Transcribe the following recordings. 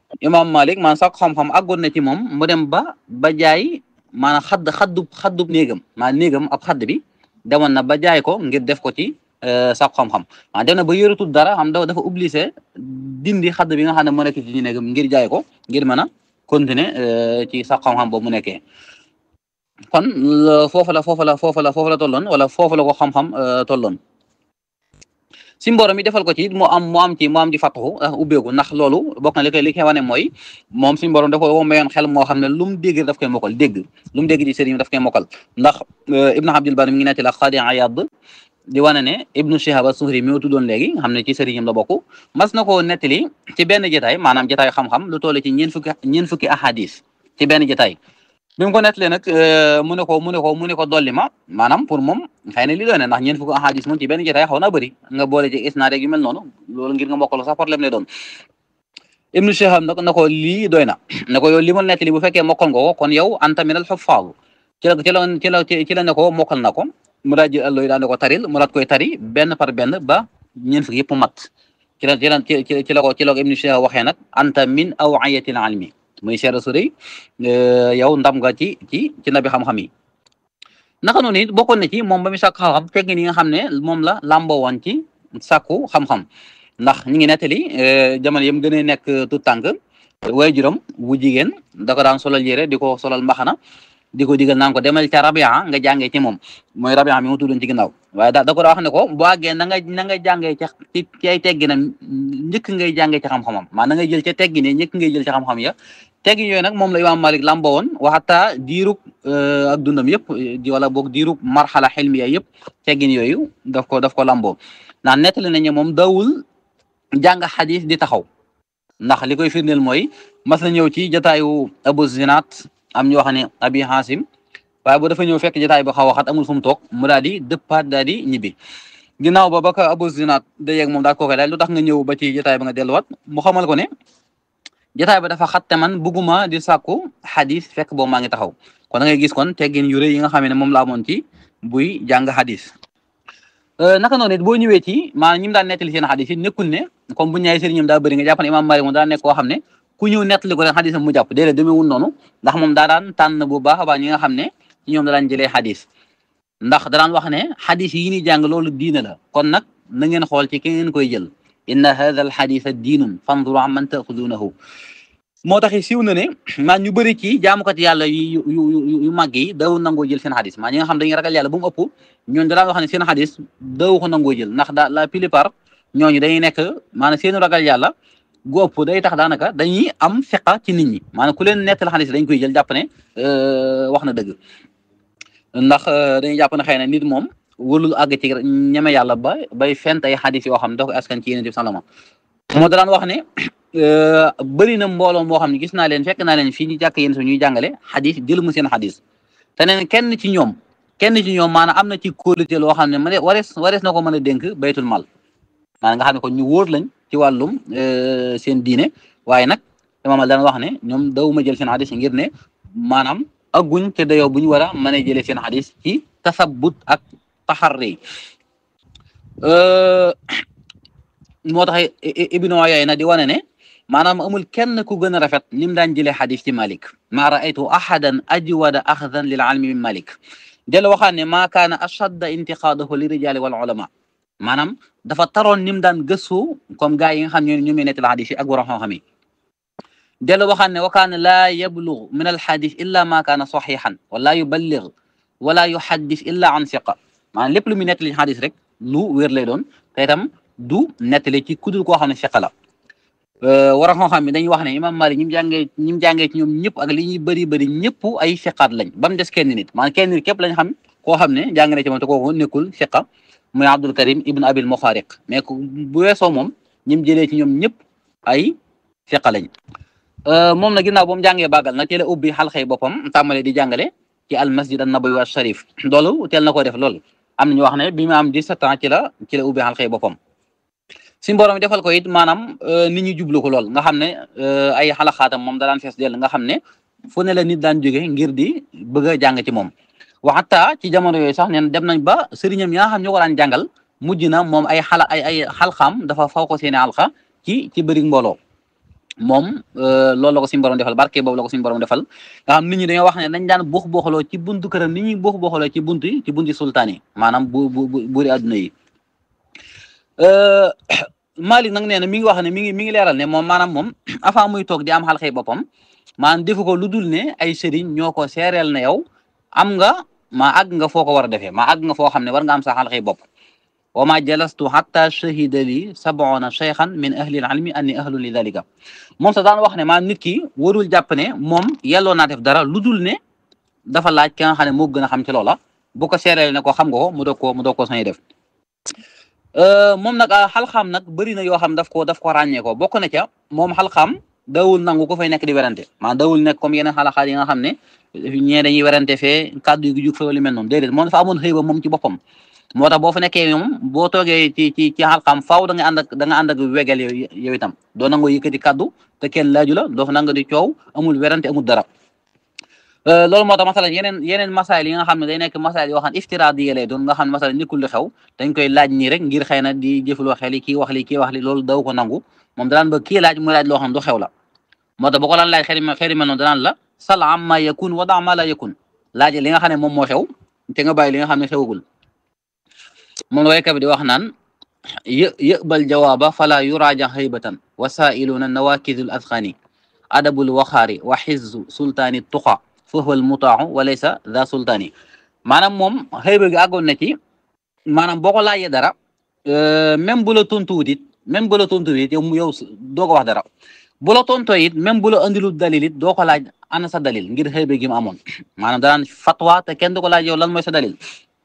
imam Malik maanaam sax xam-xam àggoon na ci moom mu dem ba jaay maanaam xaddub néegam maanaam néegam ab xadd bi demoon na ba jaay ko ngir def ko ci sax xam-xam maanaam dem na ba yoratul dara xam dafa obligé dindi xadd bi nga xam ne moo nekk ci néegam ngir jaay ko ngir mën a continuer ci sax xam-xam boobu mu nekkee kon foofu la tolloon wala foofu la ko xam-xam tolloon si mborom mi defal ko ci mu am ci fàttaxu ubbeeku ndax loolu bokk na li koy wane mooy moom si mborom dafa ko mayoon xel moo xam ne lu mu dégg daf koy mokkal dégg lu mu dégg ci sëriñ daf koy mokkal ndax Ibnu Abdul Bar mi ngi netti la Xaadi Ayaad di wane ne Ibnu Shihab as-Zuhri mi tuddoon léegi nga xam ne ci sëriñam la bokk mas na koo nettali ci benn jotaay maanaam jotaay xam-xam lu toll ci ñeen fukki ahadis ci benn jotaay bi mu ko nettalee nag mu ne ko dolli ma maanaam pour moom xëy na li doon ne ndax ñeen fukki ahadis moom ci benn jotaay xaw naa bëri nga boole ci isnaad rek yu mel noonu loolu ngir nga mokkal sax problème lay doon Ibnu Shihab nag na ko lii doy na ne ko yow li ma nettali bu fekkee mokkal nga ko kon yow anta minal huffaaz ci la ne ko mokkal na ko mu daal jël allo yi daan ne ko taril mu daat koy tari benn par benn ba ñeen fukki yëpp mat ci la ko Ibnu Shihab waxee nag anta min awiyatil ilmi muy seera su rëy yow ndam nga ci nabi xam-xam yi naka noonu it bokkoon na ci moom ba mu sàkku xam-xam fekk ni nga xam ne moom la làmboo woon ci sàkku xam-xam ndax ñi ngi nettali jamono yëm gën a nekk tu tànk waajuram wu jigéen da ko daan solal yére di ko solal mbaxana di ko digal naan ko demal ca Rabia nga jàngee ci moom mooy Rabia mi mu tuddoon ci ginnaaw waaye da ko daa wax ne ko boo àggee na nga jàngee ci ay tegginam njëkk ngay jàngee ci xam-xamam maa na ngay jël ca teggine njëkk ngay jël ci xam-xam ya teggin yooyu nag moom la Imam Malik làmbo woon waxata diirug ak dundam yëpp wala boog diirug marxala xilmiya yëpp teggin yooyu daf ko làmboo ndax nettali nañu moom dawul jàng xadis di taxaw ndax li koy firndeel mooy mas na ñëw ci jotaayu Abu Zinaat am ñu wax ne Abi Hasim waaye bu dafa ñëw fekk jotaay bi xaw a xat amul fu mu toog mu daal di dëppaat daal di ñibbi ginnaaw ba ka Abu Zinaat dajeeg moom daal kooke daal lu tax nga ñëw ba ci jotaay ba nga delluwaat mu xamal ko ne jotaay ba dafa xat te man bugguma di sàkku xadis fekk boobu maa ngi taxaw kon da ngay gis kon teggin yu rëy yi nga xam ne moom la amoon ci buy jàng xadis naka noonu it boo ñëwee ci maanaam ñi mu daan nettali seen xadis yi nekkul ne comme bu ñaay sëriñam daa bëri nga jàpp ne Imam Malik moom daa nekk koo xam ne ku ñëw nettali ko rek xadisam mu jàpp déedéet demeewul noonu ndax moom daa daan tànn bu baax a baax ñi nga xam ne ci ñoom da daan jëlee xadis ndax da daan wax ne xadis yi ñuy jàng loolu diina la kon nag na ngeen xool ci ki ngeen koy jël inna hadha al xadisa diinun fanduru amman taaxudunahu moo tax siiw na ne maa ñu bëri ci jaamukat yàlla yu màgg yi daw nangoo jël seen xadis maa ñi nga xam dañuy ragal yàlla bu mu ëpp ñooñu da daan wax ne seen xadis daw ko nangoo jël ndax la plupart ñooñu dañuy nekk maanaam seenu ragal yàlla gu ëpp day tax daanaka dañuy am fiqa ci nit ñi maanaam ku leen nettal xadis dañ koy jël jàpp ne wax na dëgg ndax dañuy jàpp ne xëy na nit moom wëlul àgg ci ñeme yàlla bay fent ay xadis yoo xam ne da ko askan ci yéen sallama moo daan wax ne bëri na mbooloo moo xam ne gis naa leen fekk naa leen fii ñu jàkk yéen su ñuy jàngale xadis jël mu seen xadis te neen kenn ci ñoom maanaam am na ci qualité loo xam ne ma ne warees na ko mën a dénk baytul mal maanaam nga xam ne kon ñu wóor lañ ci wàllum seen diine waaye nag imaam daan wax ne ñoom dawuma jël seen xadis ngir ne maanaam agguñ te dayoo bu ñu war a mën a jëlee seen xadis ci tasabbut ak taxarri moo tax Ibnu Uyayna di wane ne maanaam amul kenn ku gën a rafet ni mu daan jëlee xadis ci Malik maa raaytu ahadan ajwada axdan lil almi min Malik jël waxaan ne maa kaana ashadda intiqaadahu li rijaali wal ulama maanaam dafa taroon ni mu daan gëstu comme gars yi nga xam ne ñoom ñooy nettali xadis yi ak borom xam-xam yi jël waxaan ne wa kaana laa yablug min al xadis illa ma kaana saxiixan wala yuballig wala yuhaddis illa an siqa maanaam lépp lu muy nettali xadis rek lu wér lay doon te itam du nettali ci kudul koo xam ne siqa la war a xam-xam bi dañuy wax ne imam Malik ñi mu jàngee ci ñoom ñëpp ak li ñuy bëri ñëpp ay siqaat lañ ba mu des kenn nit maanaam kenn nit képp lañ xam koo xam ne jàng na ci moom te kooku nekkul siqa muy Abdul Karim ibn Abil Muxaariq mais bu weesoo moom ñi mu jëlee ci ñoom ñëpp ay siqa lañ moom na ginnaaw ba mu jàngee bàggal nag teel a ubbi xalxey boppam tàmmale di jàngale ci al masjid an nabawi wa sharif loolu teel na ko def loolu am na ñu wax ne bi mu am 17 ans ci la ubbi xalxey boppam suñu borom defal ko it maanaam nit ñi jublu ko lool nga xam ne ay xalaxaatam moom da daan fees dell nga xam ne fu ne la nit daan jóge ngir di bëgg a jàng ci moom waxata ci jamono yooyu sax neen dem nañ ba sëriñam yaa xam ñoo ko daan jàngal mujj na moom ay xalxaam dafa faw ko seeni alxa ci bëri mbooloo moom loolu la ko suñu borom defal barke boobu la ko suñu borom defal nga xam nit ñi dañoo wax ne dañ daan buux buuxaloo ci buntu këram nit ñi buux buuxaloo ci bunti sultaan yi maanaam buuri adduna yi Malik nag nee na mi ngi wax ne mi ngi leeral ne moom maanaam moom avant muy toog di am xalxey boppam maanaam defu ko lu dul ne ay sëriñ ñoo ko seereel ne yow am nga maa àgg nga foo ko war a defee maa àgg nga foo xam ne war nga am sa xalxey bopp wa ma jalastu hatta shahida li sab'una shaykhan min ahli al-ilmi anni ahlun li dhalika moom sax daan wax ne maanaam nit ki warul jàpp ne moom yelloo naa def dara lu dul ne dafa laaj ki nga xam ne moo gën a xam ci loola bu ko seereel ne ko xam nga ko mu doog ko sañ def moom nag xalxaam nag bëri na yoo xam daf ko ràññee ko bokk na ca moom xalxaam dawul nangu ko fay nekk di werante maanaam dawul nekk comme yeneen xalaxaat yi nga xam ne ñee dañuy werante fee kàddu yi jug fa wala mel noonu déedéet moom dafa amoon xëy ba moom ci boppam moo tax boo fa nekkee moom boo toogee ci xalxaam faaw da nga ànd ak wegel yow itam doo nangoo yëkkati kàddu te kenn laaju la doo fa nanga di coow amul werante amul dara loolu moo tax masalan yeneen masaayil yi nga xam ne day nekk masaayil yoo xam ne iftiraadiya lay doon nga xam ne masalan nekkul li xew dañ koy laaj nii rek ngir xëy na di jëfaloo xel yi kii wax li loolu daw ko nangu moom danaan ba kii laaj muy laaj loo xam ne du xew la moo tax boo ko daan laaj xeeri mel noonu danaan la sal amma yakun wa da ma la yakun laaj li nga xam ne moom moo xew te nga bàyyi li nga xam ne xewagul moom la waykat bi di wax naan yëbal jawaaba fala yuraja haybatan wasailuna nawakidul adxani adabul waxaari wa xizzu sultaani tuqa fahuwa almutaaxu wa laysa da sultaani maanaam moom xëyba gi àggoon na ci maanaam boo ko laajee dara même bu la tontuwut it yow doo ko wax dara bu la tontoo it même bu la andilul dalil it doo ko laaj ana sa dalil ngir xëyba gi mu amoon maanaam danaan fatwa te kenn du ko laaj yow lan mooy sa dalil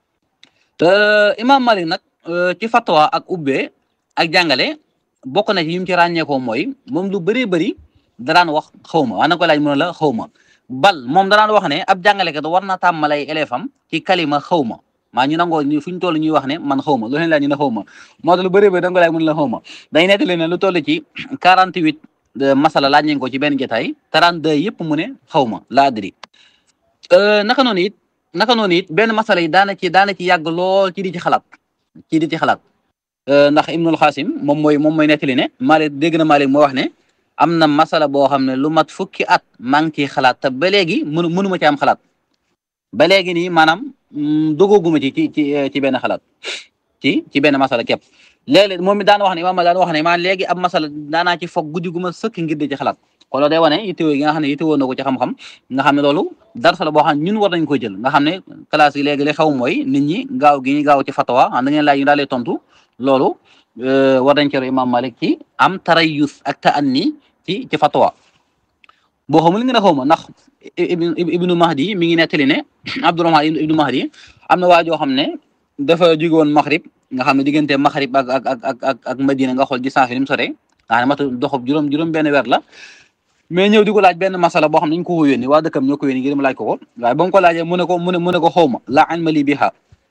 imam Malik nag ci fatwa ak ubbee ak jàngale bokk na ci yi mu ci ràññeekoo mooy moom lu bëree bëri daraan wax xawma wax na ko laaj mu ne la xawma bal moom danaan wax ne ab jàngalekat war na tàmmalay élève am ci kalima xawma maa ñu nangoo fu ñu toll ñuy wax ne man xawma lu leen laaj ñu ne xawma moo tax lu bëree bëri da nga ko laaj mu ne la xawma day nettali ne lu toll ci 48 masala laaj nañ ko ci benn jotaay 32 yëpp mu ne xawma la adri naka noonu it benn masala yi daana ci yàgg lool ci di ci xalaat ndax Ibnul Xaasim moom mooy nettali ne Maalik dégg na Maalik moo wax ne am na masala boo xam ne lu mat fukki at maa ngi ciy xalaat te ba léegi mënuma ci am xalaat ba léegi nii maanaam dogooguma ci benn xalaat ci benn masala képp léeg-léeg moom mi daan wax ne imaam daan wax ne maa léegi ab masala daanaa ci foog guddi gu ma sëkk ngir di ci xalaat kon loolu day wane yittewoo yi nga xam ne yittewoo na ko ci xam-xam nga xam ne loolu darsa la boo xam ne ñun war nañ koy jël nga xam ne classe yi léegi li xew mooy nit ñi gaaw gi ñu gaaw ci fatwa da ngeen laaj ñu daal lay tontu loolu war nañ cero imam Malik ci am tarayus ak ta'anni ci fatwa boo xamul ngeen a xawma ndax ibnu Mahdi mi ngi nettali ne Abdurahman ibnu Mahdi am na waa joo xam ne dafa jóge woon Maghrib nga xam ne diggante Maghrib ak Madina nga xool distance bi ni mu sore nga xam ne matu doxub juróom benn weer la mais ñëw di ko laaj benn masala boo xam ne dañu ko yónni waa dëkkam ñoo ko yónni ngir mu laaj ko waaye ba mu ko laajee mu ne ko xawma la ilma li biha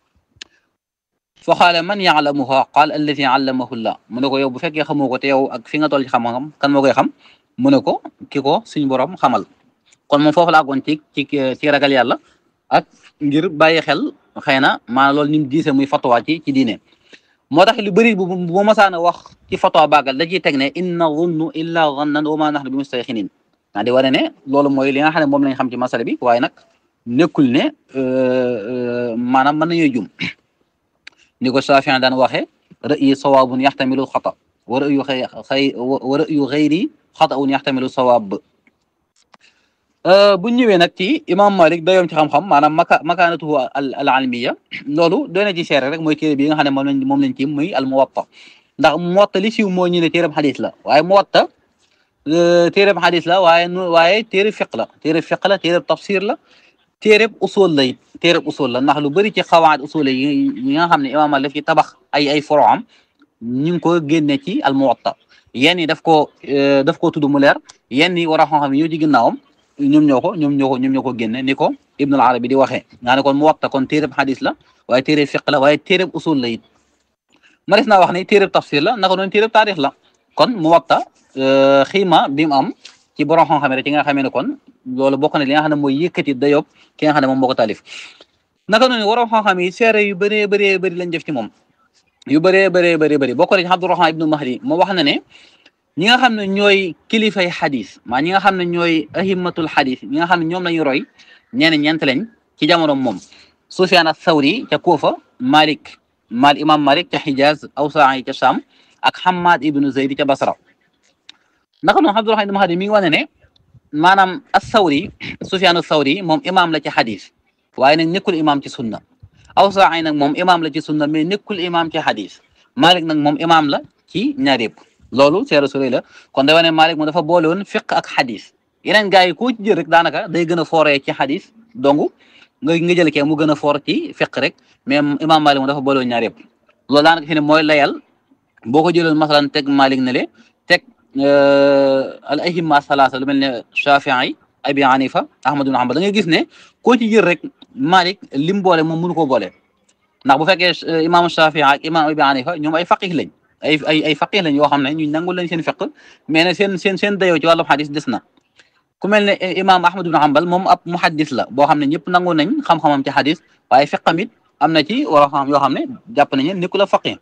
fa qaala man ya'lamuha qaala alladi allamahu llah mu ne ko yow bu fekkee xamoo ko te yow ak fi nga toll ci xam-xam kan moo koy xam mu ne ko ki ko suñu borom xamal kon moom foofu la àggoon ci ragal yàlla ak ngir bàyyi xel xëy na maanaam loolu ni mu diise muy fatwa ci diine moo tax lu bëri bu masaana wax ci fatwa bàggal da ciy teg ne inna zunnu illa zannan wa ma nahnu bi mustayqinin naa di wane ne loolu mooy li nga xam ne moom lañ xam ci masala bi waaye nag nekkul ne maanaam mën nañuy jum ni ko Shaafi'i daan waxee ra'yi sawaabun yaxtamilu xata wa ra'yu xayri xata'un yaxtamilu sawaab bu ñëwee nag ci imam Malik dayoom ci xam-xam maanaam makaanatuhu al almiya loolu doy na ci seere rek mooy téere bi nga xam ne moom lañ ci muy al Muwatta ndax Muwatta li siiw moo ñu ne téereb xadis la waaye Muwatta téereb xadis la waaye téereb fiq la téereb tafsir la téereb usul la it téereb usul la ndax lu bëri ci xawaat usul yi nga xam ne imam Malik daf ci tabax ay foroam ñu ngi ko génne ci al Muwatta yenn yi daf koo tudd mu leer yenn yi war a xam-xam ñoo ci ginnaawam ñoom ñoo ko génne ni ko Ibnul Arabi di waxee nga ne kon Muwatta kon téereb xadis la waaye téereb fiq la waaye téereb usul la it ma des naa wax ne téereb tafsir la naka noonu téereb taarix la kon Muwatta xiima bi mu am ci borom xam-xam rek ci nga xamee ne kon loolu bokk na li nga xam ne mooy yëkkati dayob ki nga xam ne moom moo ko taalif naka noonu borom xam-xam yi seere yu bëri lañ def ci moom yu bëree bëri bokk na ci Abdurahman ibnu Mahdi moo wax na ne ñi nga xam ne ñooy kilifay xadis maa ñi nga xam ne ñooy ahimmatul xadis ñi nga xam ne ñoom lañu roy ñeene ñeent lañ ci jamono moom Sufyaan ath-Thawri ca Kuufa imam Malik ca Hijaz Awzaa'i ca Sham ak Hammad ibnu Zayd ca Basra naka noonu Abdul Wahid ibn Mahdi mi ngi wane ne maanaam ath-Thawri Sufyaan ath-Thawri moom imam la ci xadis waaye nag nekkul imam ci sunna Awzaa'i nag moom imam la ci sunna mais nekkul imam ci xadis Malik nag moom imam la ci ñaar yëpp loolu seera su rëy la kon day wane Malik moom dafa boole woon fiq ak xadis yeneen gars yi koo ci jël rek daanaka day gën a fooree ci xadis donc nga jël kee mu gën a foor ci fiq rek mais imam Malik moom dafa boole woon ñaar yëpp loolu daanaka fi ne mooy layal boo ko jëloon masalan teg Malik ne le teg al ahimma salaasa lu mel ne Shafii Abi Hanifa Ahmad ibn Hanbal da ngay gis ne koo ci jël rek Malik lim boole moom mënu koo boole ndax bu fekkee imam Shafii ak imam Abi Hanifa ñoom ay faqih lañ ay faqih lañ yoo xam ne ñu nangul lañ seen fiq mais ne seen dayoo ci wàllu xadis des na ku mel ne imam Ahmad ibn Hanbal moom ab muhaddis la boo xam ne ñëpp nangu nañ xam-xamam ci xadis waaye fiqam it am na ci war a xam yoo xam ne jàpp nañu nekkul a faqih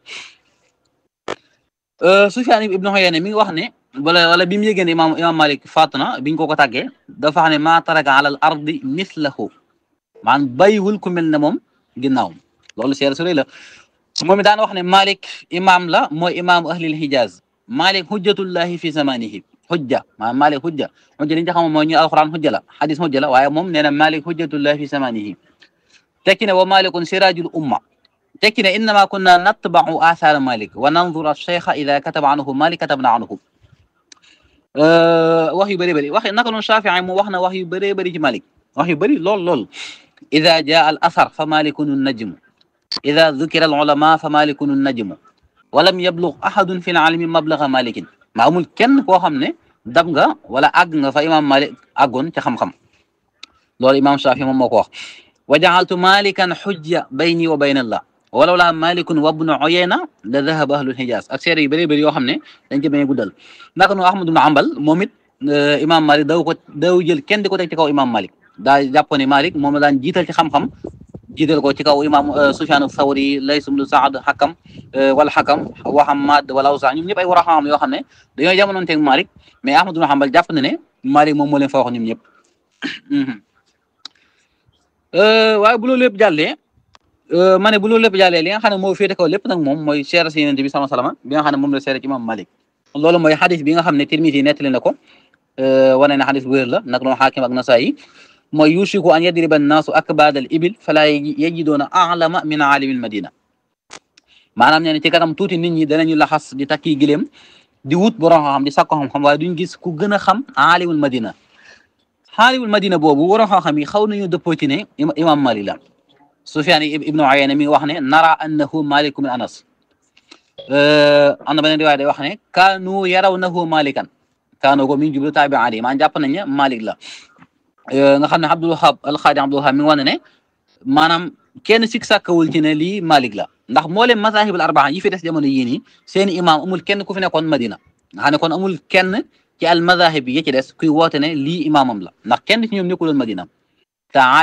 Sufyaan ibnu Uyayna mi ngi wax ne wala bi mu yégée ne imam Malik faatu na biñ ko tàggee dafa xam ne maa taraka ala al ardi mislahu maanaam bàyyiwul ku mel ne moom ginnaawam loolu seer su rëy la moom it daan wax ne Malik imam la mooy imaamu ahlil Hijaz Malik hujjatullahi fi zamanihi hujja maanaam Malik hujja li ñu xam mooy ñu alquran hujja la hadis hujja la waaye moom nee na Malik hujjatullahi fi zamanihi tekki ne wa malikun sirajul umma tekki ne innama kunna natba'u athara Malik wa nanzuru ash-shaykha idha kataba anhu Malik katabna anhu wax yu bëri bëri wax naka noonu Shafi'i mu wax na wax yu bëree bëri ci Malik wax yu bëri lool idha jaa al athar fa malikun an-najm ida dukira al ulama fa malikun najmu walam yablug ahadun fi l almi mablaga malikin maa amul kenn koo xam ne dab nga wala àgg nga fa imam Malik àggoon ca xam-xam loolu imam Shafi moom moo ko wax wa jaaltu malikan xujja bayni wa bayna allah walaw laa malikun wa ibnu Uyayna la dahaba ahlul Hijaz ak seede yu bëri bëri yoo xam ne dañ ci bañ a guddal naka noonu Ahmad ibn Hanbal moom it imam Malik daw jël kenn di ko teg ci kaw imam Malik daa jàpp ne Malik moom la daan jiital ci xam-xam jiital ko ci kaw imam Sufyaan ath-Thawri Lays ibn Sa'd Hakam wala Hakam wa Hammad wala Awzaa'i ñoom ñëpp ay war a xam yoo xam ne dañoo jamonoonteeg Malik mais Ahmad ibn Hanbal jàpp na ne Malik moom moo leen fa wax ñoom ñëpp waaye bu loolu lépp jàllee ma ne bu loolu lépp jàllee li nga xam ne moo féete kaw lépp nag moom mooy seere si Yonent bi sallallahu alayhi wasallam bi nga xam ne moom la seere ci imam Malik loolu mooy xadis bi nga xam ne Tirmisi nettali na ko wane na xadis bu wér la nag noonu Xaakim ak Nasaa'i mooy yushiku an yadriba annaasu akbaad al ibil fala yajiduuna a'lama min aalimil madina maanaam nee na ci kanam tuuti nit ñi danañu laxas di takki gileem di wut borom xam di sakko xam-xam waaye duñ gis ku gën a xam aalimul madina aalimul madina boobu borom xam-xam yi xaw nañu dëppoo ci ne imam Malik la Sufyaan ibnu Uyayna mi ngi wax ne nara annahu Malik min Anas am na beneen riwaaya day wax ne kaanu yarawnahu malikan kaanu ko mi ngi jublu taabi'aan yi maa jàpp nañ ne Malik la nga xam ne Abdul Wahhab al-Qaadi Abdul Wahhab mi ngi wane ne maanaam kenn sik sàkkawul ci ne lii Malik la ndax mboolem mazahibul arbaa yi fi des jamono yii nii seen imam amul kenn ku fi nekkoon Madina nga xam ne kon amul kenn ci al mazahib yi ci des kuy woote ne lii imaamam la ndax kenn ci ñoom nekkuloon Madina te